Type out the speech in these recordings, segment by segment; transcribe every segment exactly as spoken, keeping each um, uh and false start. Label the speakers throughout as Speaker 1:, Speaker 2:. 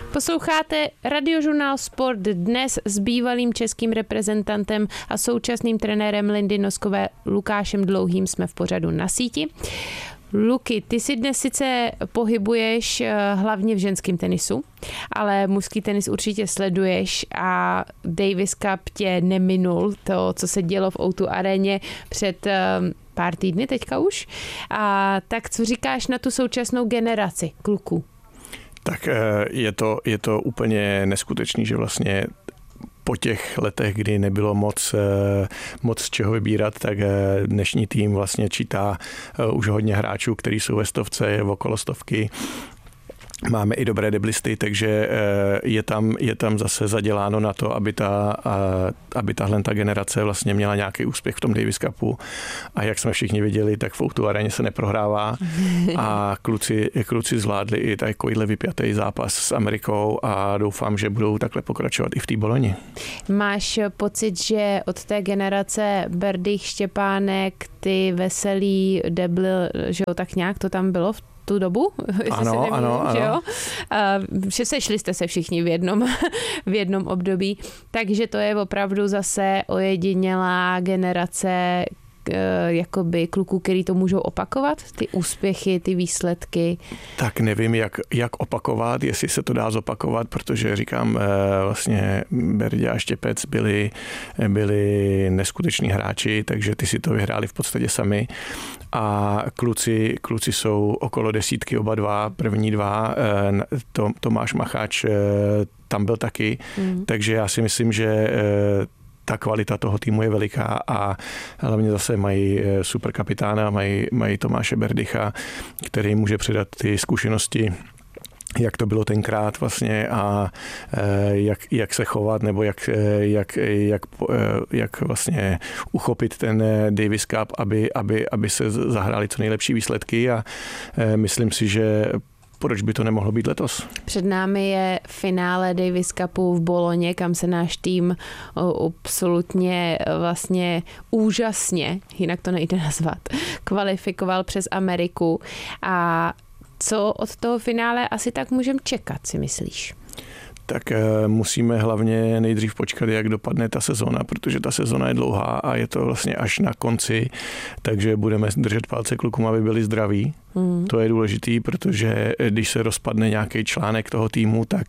Speaker 1: Posloucháte Radiožurnál Sport dnes s bývalým českým reprezentantem a současným trenérem Lindy Noskové Lukášem Dlouhým jsme v pořadu Na síti. Luky, ty si dnes sice pohybuješ hlavně v ženském tenisu, ale mužský tenis určitě sleduješ a Davis Cup tě neminul, to, co se dělo v ó dva aréně před pár týdny teďka už. A tak co říkáš na tu současnou generaci kluků?
Speaker 2: Tak je to, je to úplně neskutečný, že vlastně po těch letech, kdy nebylo moc, moc z čeho vybírat, tak dnešní tým vlastně čítá už hodně hráčů, kteří jsou ve stovce, okolo stovky. Máme i dobré deblisty, takže je tam, je tam zase zaděláno na to, aby ta, aby tahle ta generace vlastně měla nějaký úspěch v tom Davis Cupu. A jak jsme všichni viděli, tak v ó dva aréně se neprohrává a kluci, kluci zvládli i takovýhle vypjatý zápas s Amerikou a doufám, že budou takhle pokračovat i v té Boloni.
Speaker 1: Máš pocit, že od té generace Berdych, Štěpánek, ty Veselý, Debl, že jo, tak nějak to tam bylo v tu dobu, jestli
Speaker 2: ano,
Speaker 1: se nemýlím,
Speaker 2: ano,
Speaker 1: že
Speaker 2: ano.
Speaker 1: jo? Že sešli jste se všichni v jednom, v jednom období, takže to je opravdu zase ojedinělá generace jakoby kluků, který to můžou opakovat, ty úspěchy, ty výsledky.
Speaker 2: Tak nevím, jak, jak opakovat, jestli se to dá zopakovat, protože říkám, vlastně Berdě a Štěpec byli, byli neskuteční hráči, takže ty si to vyhráli v podstatě sami. A kluci, kluci jsou okolo desítky, oba dva, první dva, Tomáš Macháč tam byl taky, mm. takže já si myslím, že ta kvalita toho týmu je veliká a hlavně zase mají super kapitána, mají, mají Tomáše Berdycha, který může předat ty zkušenosti, jak to bylo tenkrát vlastně a jak, jak se chovat nebo jak, jak, jak, jak vlastně uchopit ten Davis Cup, aby, aby, aby se zahrály co nejlepší výsledky a myslím si, že proč by to nemohlo být letos?
Speaker 1: Před námi je finále Davis Cupu v Boloně, kam se náš tým absolutně vlastně úžasně, jinak to nejde nazvat, kvalifikoval přes Ameriku. A co od toho finále asi tak můžeme čekat, si myslíš?
Speaker 2: Tak musíme hlavně nejdřív počkat, jak dopadne ta sezona, protože ta sezona je dlouhá a je to vlastně až na konci, takže budeme držet palce klukům, aby byli zdraví. Mm. To je důležitý, protože když se rozpadne nějaký článek toho týmu, tak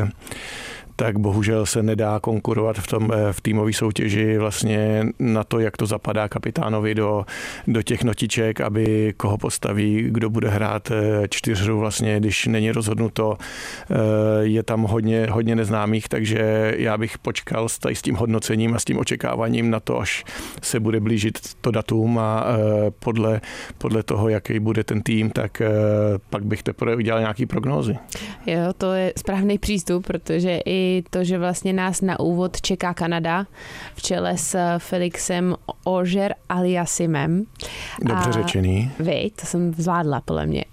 Speaker 2: tak bohužel se nedá konkurovat v tom v týmové soutěži vlastně na to, jak to zapadá kapitánovi do, do těch notiček, aby koho postaví, kdo bude hrát čtyřhru vlastně, když není rozhodnuto. Je tam hodně, hodně neznámých, takže já bych počkal s, s tím hodnocením a s tím očekáváním na to, až se bude blížit to datum a podle, podle toho, jaký bude ten tým, tak pak bych teprve udělal nějaký prognózy.
Speaker 1: Jo, to je správný přístup, protože i to, že vlastně nás na úvod čeká Kanada v čele s Felixem Auger-Aliassimem.
Speaker 2: Dobře
Speaker 1: a,
Speaker 2: řečený.
Speaker 1: Vy, to jsem zvládla podle mě.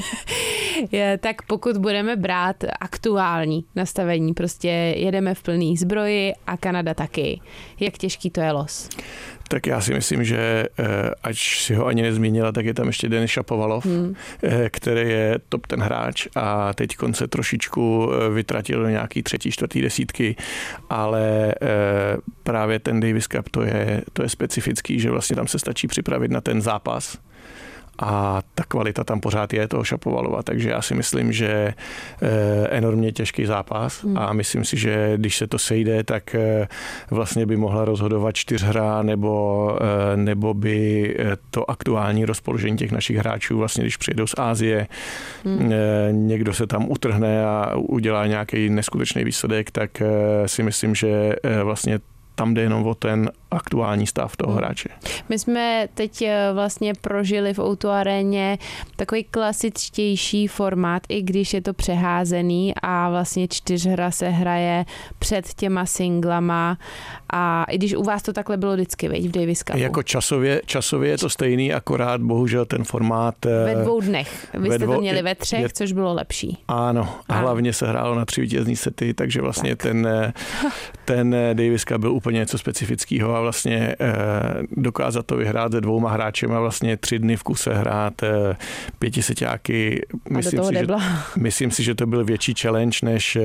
Speaker 1: je, tak pokud budeme brát aktuální nastavení, prostě jedeme v plný zbroji a Kanada taky. Jak těžký to je los?
Speaker 2: Tak já si myslím, že ač si ho ani nezmínila, tak je tam ještě Denis Šapovalov, hmm. který je top ten hráč a teď se trošičku vytratil do nějaký třetí, čtvrtý desítky, ale právě ten Davis Cup to je, to je specifický, že vlastně tam se stačí připravit na ten zápas a ta kvalita tam pořád je toho Šapovalova, takže já si myslím, že enormně těžký zápas hmm. a myslím si, že když se to sejde, tak vlastně by mohla rozhodovat čtyřhra nebo, nebo by to aktuální rozpoložení těch našich hráčů, vlastně když přijedou z Asie, hmm. někdo se tam utrhne a udělá nějaký neskutečný výsledek, tak si myslím, že vlastně tam jde jenom o ten aktuální stav toho hráče.
Speaker 1: My jsme teď vlastně prožili v ó dva aréně takový klasičtější formát, i když je to přeházený a vlastně čtyřhra se hraje před těma singlama a i když u vás to takhle bylo vždycky, veď, v Davis Cupu.
Speaker 2: Jako časově, časově je to stejný, akorát bohužel ten formát...
Speaker 1: Ve dvou dnech. Vy jste dvou, to měli ve třech, je, což bylo lepší.
Speaker 2: Ano, a, a hlavně se hrálo na tři vítězný sety, takže vlastně tak. ten, ten Davis Cup byl úplně úplně něco specifického a vlastně dokázat to vyhrát se dvouma hráčem a vlastně tři dny v kuse hrát pětiseťáky. Myslím si, že, myslím si, že to byl větší challenge než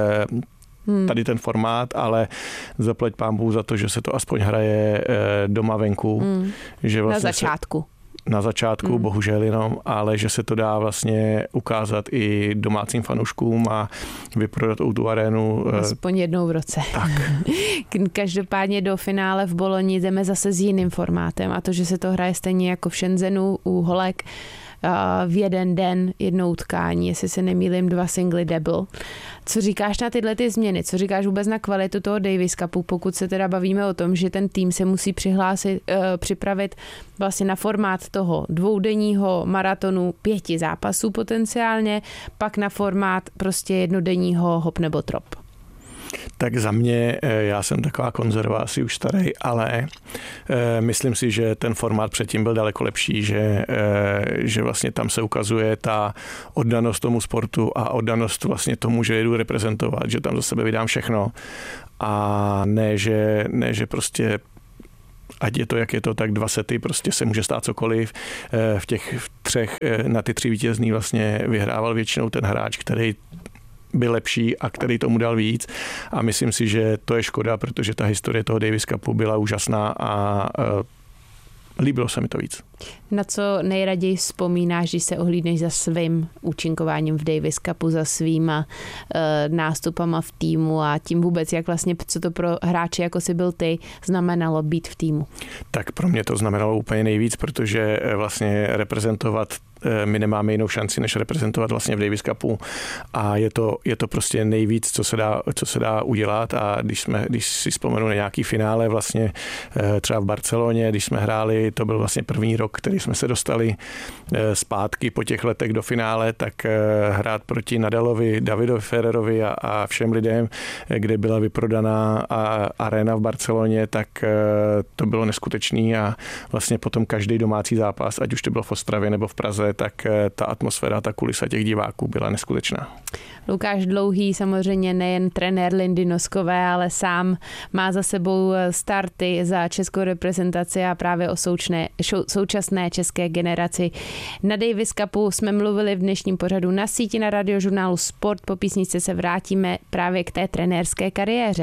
Speaker 2: Hmm. tady ten formát, ale zaplať pánbůh za to, že se to aspoň hraje doma venku. Hmm. Že vlastně
Speaker 1: na začátku.
Speaker 2: Se, na začátku, hmm. bohužel jenom, ale že se to dá vlastně ukázat i domácím fanouškům a vyprodat tu arénu.
Speaker 1: Aspoň jednou v roce.
Speaker 2: Tak.
Speaker 1: Každopádně do finále v Boloni jdeme zase s jiným formátem a to, že se to hraje stejně jako v Shenzhenu u holek, v jeden den jednou utkání, jestli se nemýlím, dva singly double. Co říkáš na tyhle ty změny? Co říkáš vůbec na kvalitu toho Davis Cupu, pokud se teda bavíme o tom, že ten tým se musí přihlásit, uh, připravit vlastně na formát toho dvoudenního maratonu pěti zápasů potenciálně, pak na formát prostě jednodenního hop nebo trop?
Speaker 2: Tak za mě, já jsem taková konzerva, asi už starý, ale myslím si, že ten formát předtím byl daleko lepší, že, že vlastně tam se ukazuje ta oddanost tomu sportu a oddanost vlastně tomu, že jedu reprezentovat, že tam za sebe vydám všechno a ne, že, ne, že prostě ať je to, jak je to, tak dva sety, prostě se může stát cokoliv. V těch třech, na ty tři vítězný vlastně vyhrával většinou ten hráč, který byl lepší a který tomu dal víc a myslím si, že to je škoda, protože ta historie toho Davis Cupu byla úžasná a uh, líbilo se mi to víc.
Speaker 1: Na co nejraději vzpomínáš, když se ohlídneš za svým účinkováním v Davis Cupu, za svýma uh, nástupama v týmu a tím vůbec, jak vlastně, co to pro hráče, jako si byl ty, znamenalo být v týmu?
Speaker 2: Tak pro mě to znamenalo úplně nejvíc, protože vlastně reprezentovat my nemáme jinou šanci, než reprezentovat vlastně v Davis Cupu a je to, je to prostě nejvíc, co se dá, co se dá udělat a když, jsme, když si vzpomenu na nějaký finále vlastně třeba v Barceloně, když jsme hráli, to byl vlastně první rok, který jsme se dostali zpátky po těch letech do finále, tak hrát proti Nadalovi, Davidovi Ferrerovi a, a všem lidem, kde byla vyprodaná arena v Barceloně, tak to bylo neskutečný a vlastně potom každý domácí zápas, ať už to bylo v Ostravě nebo v Praze, tak ta atmosféra, ta kulisa těch diváků byla neskutečná.
Speaker 1: Lukáš Dlouhý, samozřejmě nejen trenér Lindy Noskové, ale sám má za sebou starty za českou reprezentaci a právě o součné, současné české generaci. Na Davis Cupu jsme mluvili v dnešním pořadu Na síti na Radiožurnálu Sport. Po písničce se vrátíme právě k té trenérské kariéře.